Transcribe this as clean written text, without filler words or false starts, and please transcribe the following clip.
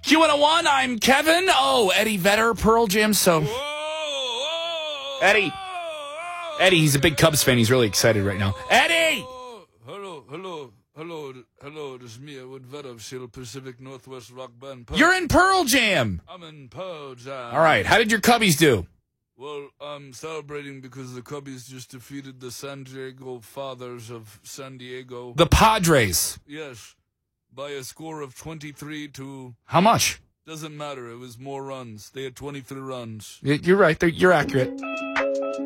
Q101, I'm Kevin. Oh, Eddie Vedder, Pearl Jam. So, Eddie, he's a big Cubs fan. He's really excited right now. Eddie! Hello, this is me, Edward Vedder of Seattle Pacific Northwest Rock Band. You're in Pearl Jam. I'm in Pearl Jam. All right, how did your Cubbies do? Well, I'm celebrating because the Cubbies just defeated the San Diego Fathers of San Diego. The Padres. Yes, by a score of 23 to... How much? Doesn't matter, it was more runs. They had 23 runs. You're right, you're accurate.